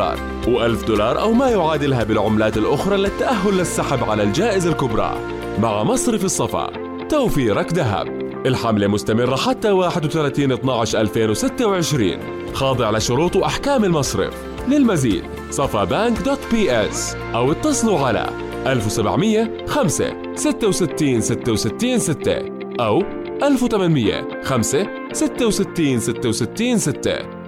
دولار و1000 دولار أو ما يعادلها بالعملات الأخرى للتأهل للسحب على الجائزة الكبرى. مع مصرف الصفا، توفيرك ذهب. الحملة مستمرة حتى 31/12/2026، خاضع لشروط وأحكام المصرف. للمزيد صفابانك.ps أو اتصلوا على 1700 5 66 66 6 أو 1800 5 66 66 6.